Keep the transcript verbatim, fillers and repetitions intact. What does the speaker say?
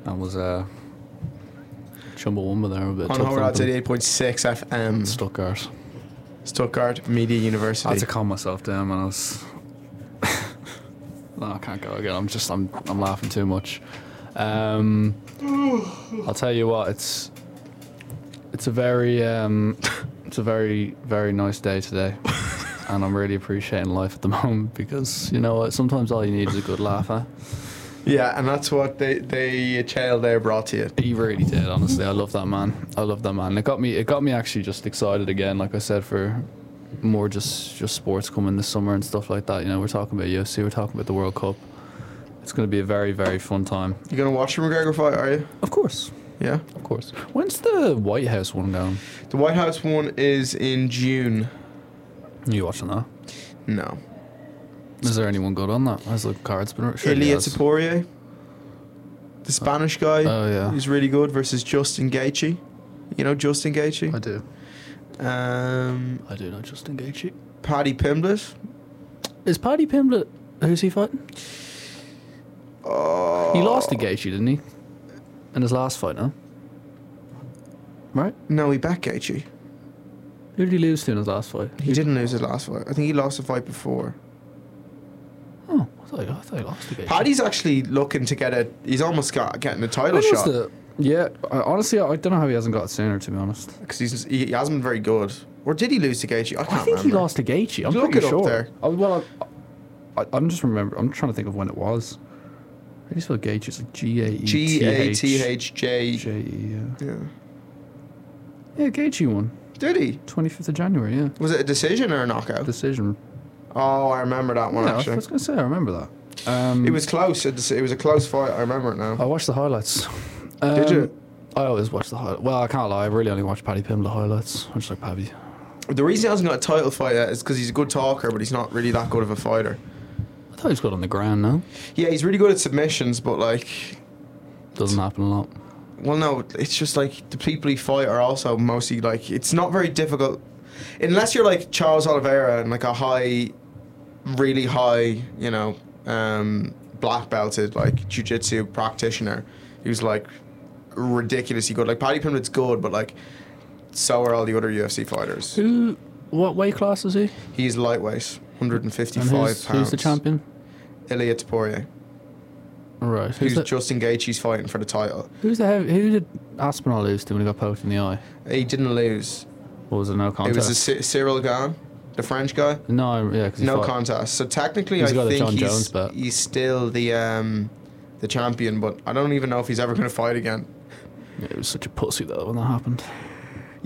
That was uh, Chumbawamba there. A bit On tough Horror Odds thumping. eighty-eight point six F M. Stuttgart. Stuttgart Media University. I had to calm myself down when I was. No, I can't go again. I'm just I'm I'm laughing too much. Um, I'll tell you what. It's it's a very um, it's a very very nice day today, and I'm really appreciating life at the moment because you know what? Sometimes all you need is a good laugh. Huh? Yeah, and that's what they they child there brought to you. He really did. Honestly, I love that man. I love that man. It got me. It got me actually just excited again. Like I said, for more just just sports coming this summer and stuff like that. You know, we're talking about U F C. We're talking about the World Cup. It's going to be a very very fun time. You gonna watch the McGregor fight? Are you? Of course. Yeah. Of course. When's the White House one going? The White House one is in June. Are you watching that? No. Is there anyone good on that? Has the cards been? Sure Ilia has. Topuria, the Spanish guy. Oh yeah. He's really good versus Justin Gaethje. You know Justin Gaethje? I do. Um, I do know Justin Gaethje. Paddy Pimblett. Is Paddy Pimblett? Who's he fighting? Oh. He lost to Gaethje, didn't he? In his last fight, no? Right? No, he back Gaethje. Who did he lose to in his last fight? He didn't lose his last fight. I think he lost the fight before. Oh, I thought, he, I thought he lost to Gaethje. Paddy's actually looking to get a. He's almost got getting a title When was shot the- yeah, I, honestly, I don't know how he hasn't got it sooner, to be honest. because he's he, he hasn't been very good. Or did he lose to Gaethje? I can't I think remember. he lost to Gaethje. I'm Look pretty it up sure. there. Oh, well, I, I, I'm just remember. I'm trying to think of when it was. How do you spell Gaethje? It's like G A E T H. G A T H J. J E. Yeah. Yeah. Yeah, Gaethje won. Did he? twenty-fifth of January. Yeah. Was it a decision or a knockout? Decision. Oh, I remember that one Yeah, I actually. was gonna say I remember that. Um, It was close. It was a close fight. I remember it now. I watched the highlights. Did Um, you? I always watch the highlights. Well, I can't lie. I really only watch Paddy Pimblett highlights. I just like Paddy. The reason he hasn't got a title fight yet is because he's a good talker, but he's not really that good of a fighter. I thought he was good on the ground now. Yeah, he's really good at submissions, but like, Doesn't happen a lot. well, no, it's just like the people he fight are also mostly like, it's not very difficult unless you're like Charles Oliveira and like a high, really high, you know, um, black belted like jiu-jitsu practitioner who's like ridiculously good. Like Paddy Pimblett's good, but like so are all the other U F C fighters. Who? What weight class is he? He's lightweight, one hundred fifty-five And who's, pounds. who's the champion? Ilia Topuria. Right. Who's, Who's the, Justin Gaethje's fighting for the title. who's the heavy, who did Aspinall lose to when he got poked in the eye? He didn't lose. What was it? No It contest. was a C- Cyril Gahn, the French guy. no, yeah, because No contest. So technically, He's I got a think John he's, Jones bet. he's still the um, the champion, but I don't even know if he's ever going to fight again. Yeah, it was such a pussy though when that happened.